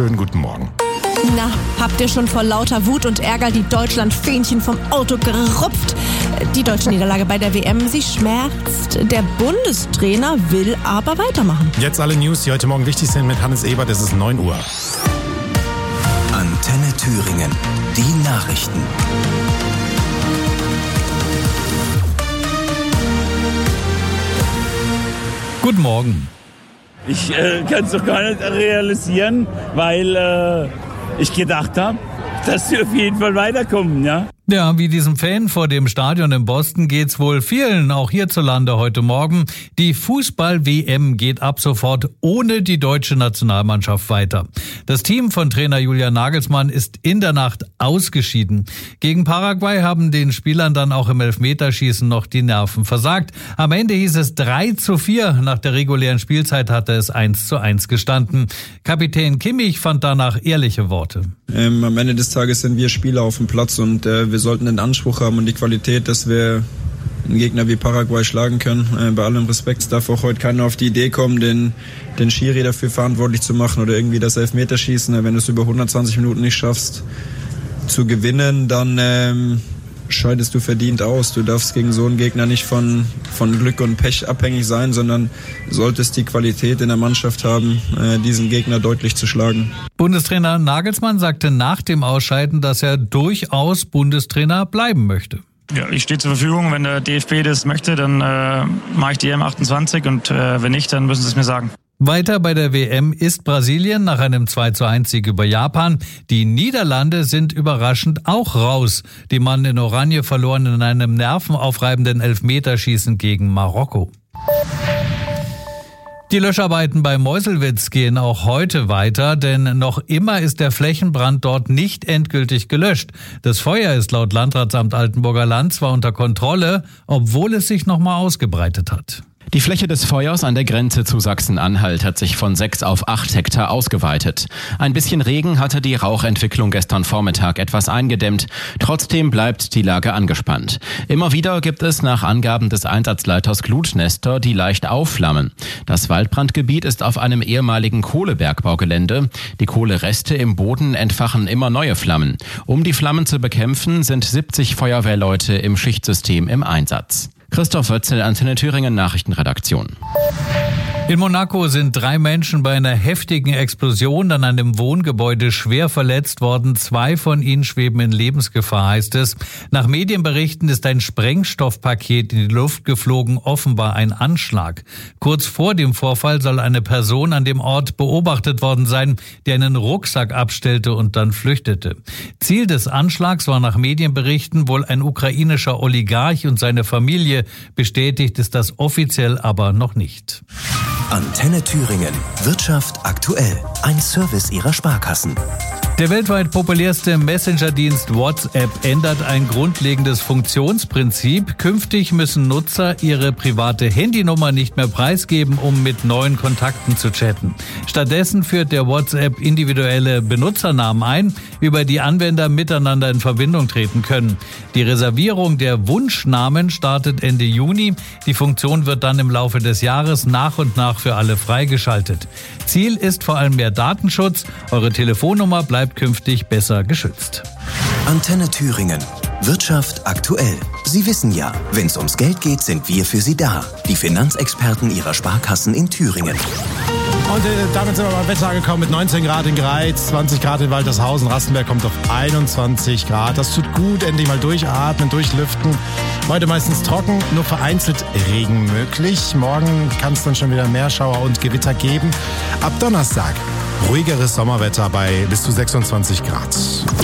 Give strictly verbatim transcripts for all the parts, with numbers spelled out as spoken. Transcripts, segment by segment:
schönen guten Morgen. Na, habt ihr schon vor lauter Wut und Ärger die Deutschland-Fähnchen vom Auto gerupft? Die deutsche Niederlage bei der W M, sie schmerzt. Der Bundestrainer will aber weitermachen. Jetzt alle News, die heute Morgen wichtig sind mit Hannes Ebert. Es ist neun Uhr. Antenne Thüringen. Die Nachrichten. Guten Morgen. Ich äh, kann es doch gar nicht realisieren, weil äh, ich gedacht habe, dass wir auf jeden Fall weiterkommen, ja. Ja, wie diesem Fan vor dem Stadion in Boston geht's wohl vielen, auch hierzulande heute Morgen. Die Fußball-W M geht ab sofort ohne die deutsche Nationalmannschaft weiter. Das Team von Trainer Julian Nagelsmann ist in der Nacht ausgeschieden. Gegen Paraguay haben den Spielern dann auch im Elfmeterschießen noch die Nerven versagt. Am Ende hieß es drei zu vier. Nach der regulären Spielzeit hatte es eins zu eins gestanden. Kapitän Kimmich fand danach ehrliche Worte. Ähm, am Ende des Tages sind wir Spieler auf dem Platz und äh, wir sollten den Anspruch haben und die Qualität, dass wir einen Gegner wie Paraguay schlagen können. Äh, bei allem Respekt darf auch heute keiner auf die Idee kommen, den, den Schiri dafür verantwortlich zu machen oder irgendwie das Elfmeterschießen. Wenn du es über hundertzwanzig Minuten nicht schaffst zu gewinnen, dann ähm, scheidest du verdient aus. Du darfst gegen so einen Gegner nicht von, von Glück und Pech abhängig sein, sondern solltest die Qualität in der Mannschaft haben, äh, diesen Gegner deutlich zu schlagen. Bundestrainer Nagelsmann sagte nach dem Ausscheiden, dass er durchaus Bundestrainer bleiben möchte. Ja, ich stehe zur Verfügung. Wenn der D F B das möchte, dann äh, mache ich die E M achtundzwanzig und äh, wenn nicht, dann müssen sie es mir sagen. Weiter bei der W M ist Brasilien nach einem zwei zu eins Sieg über Japan. Die Niederlande sind überraschend auch raus. Die Mann in Oranje verloren in einem nervenaufreibenden Elfmeterschießen gegen Marokko. Die Löscharbeiten bei Meuselwitz gehen auch heute weiter, denn noch immer ist der Flächenbrand dort nicht endgültig gelöscht. Das Feuer ist laut Landratsamt Altenburger Land zwar unter Kontrolle, obwohl es sich nochmal ausgebreitet hat. Die Fläche des Feuers an der Grenze zu Sachsen-Anhalt hat sich von sechs auf acht Hektar ausgeweitet. Ein bisschen Regen hatte die Rauchentwicklung gestern Vormittag etwas eingedämmt. Trotzdem bleibt die Lage angespannt. Immer wieder gibt es nach Angaben des Einsatzleiters Glutnester, die leicht aufflammen. Das Waldbrandgebiet ist auf einem ehemaligen Kohlebergbaugelände. Die Kohlereste im Boden entfachen immer neue Flammen. Um die Flammen zu bekämpfen, sind siebzig Feuerwehrleute im Schichtsystem im Einsatz. Christoph Wötzel, Antenne Thüringen Nachrichtenredaktion. In Monaco sind drei Menschen bei einer heftigen Explosion an einem Wohngebäude schwer verletzt worden. Zwei von ihnen schweben in Lebensgefahr, heißt es. Nach Medienberichten ist ein Sprengstoffpaket in die Luft geflogen, offenbar ein Anschlag. Kurz vor dem Vorfall soll eine Person an dem Ort beobachtet worden sein, die einen Rucksack abstellte und dann flüchtete. Ziel des Anschlags war nach Medienberichten wohl ein ukrainischer Oligarch und seine Familie. Bestätigt ist das offiziell aber noch nicht. Antenne Thüringen. Wirtschaft aktuell. Ein Service Ihrer Sparkassen. Der weltweit populärste Messenger-Dienst WhatsApp ändert ein grundlegendes Funktionsprinzip. Künftig müssen Nutzer ihre private Handynummer nicht mehr preisgeben, um mit neuen Kontakten zu chatten. Stattdessen führt der WhatsApp individuelle Benutzernamen ein, über die Anwender miteinander in Verbindung treten können. Die Reservierung der Wunschnamen startet Ende Juni. Die Funktion wird dann im Laufe des Jahres nach und nach für alle freigeschaltet. Ziel ist vor allem mehr Datenschutz. Eure Telefonnummer bleibt künftig besser geschützt. Antenne Thüringen. Wirtschaft aktuell. Sie wissen ja, wenn es ums Geld geht, sind wir für Sie da. Die Finanzexperten Ihrer Sparkassen in Thüringen. Und äh, damit sind wir beim Wetter angekommen mit neunzehn Grad in Greiz, zwanzig Grad in Waltershausen, Rastenberg kommt auf einundzwanzig Grad. Das tut gut, endlich mal durchatmen, durchlüften. Heute meistens trocken, nur vereinzelt Regen möglich. Morgen kann es dann schon wieder mehr Schauer und Gewitter geben. Ab Donnerstag ruhigeres Sommerwetter bei bis zu sechsundzwanzig Grad.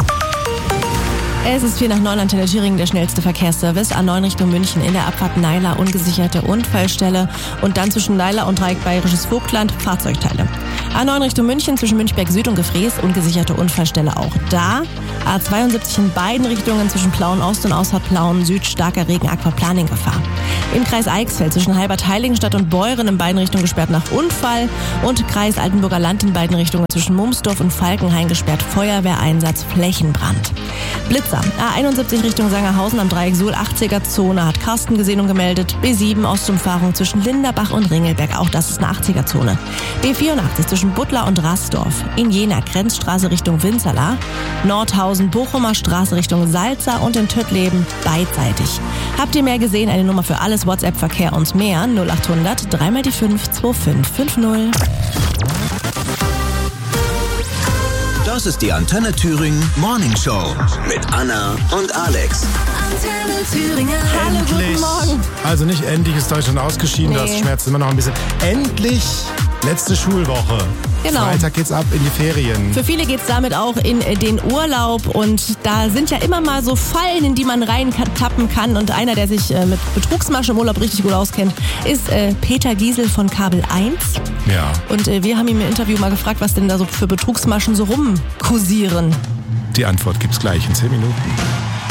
Es ist vier nach neun, Antenne Thüringen, der schnellste Verkehrsservice. A neun Richtung München in der Abfahrt Naila, ungesicherte Unfallstelle. Und dann zwischen Naila und Dreieck Bayerisches Vogtland, Fahrzeugteile. A neun Richtung München zwischen Münchberg Süd und Gefrees, ungesicherte Unfallstelle auch da. A zweiundsiebzig in beiden Richtungen zwischen Plauen Ost und Ausfahrt Plauen Süd starker Regen, Aquaplaning-Gefahr. Im Kreis Eichsfeld zwischen Halbert-Heiligenstadt und Beuren in beiden Richtungen gesperrt nach Unfall und Kreis Altenburger Land in beiden Richtungen zwischen Mumsdorf und Falkenhain gesperrt, Feuerwehreinsatz, Flächenbrand. Blitzer, A einundsiebzig Richtung Sangerhausen am Dreieck Suhl, achtziger Zone, hat Carsten gesehen und gemeldet. B sieben Ostumfahrung zwischen Linderbach und Ringelberg, auch das ist eine achtziger Zone. B vierundachtzig zwischen Butler und Rasdorf. In Jena Grenzstraße Richtung Winzerla. Nordhausen Bochumer Straße Richtung Salza und in Töttleben beidseitig. Habt ihr mehr gesehen? Eine Nummer für alles WhatsApp-Verkehr und mehr. null achthundert drei mal die fünf zwei fünf fünf null. Das ist die Antenne Thüringen Morning Show mit Anna und Alex. Antenne Thüringen. Hallo, guten Morgen. Also nicht endlich ist Deutschland ausgeschieden, Nee. das schmerzt immer noch ein bisschen. Endlich letzte Schulwoche. Genau. Freitag geht's ab in die Ferien. Für viele geht's damit auch in den Urlaub und da sind ja immer mal so Fallen, in die man reintappen kann und einer, der sich äh, mit Betrugsmaschen im Urlaub richtig gut auskennt, ist äh, Peter Giesel von Kabel eins. Ja. Und äh, wir haben ihn im Interview mal gefragt, was denn da so für Betrugsmaschen so rumkursieren. Die Antwort gibt's gleich in zehn Minuten.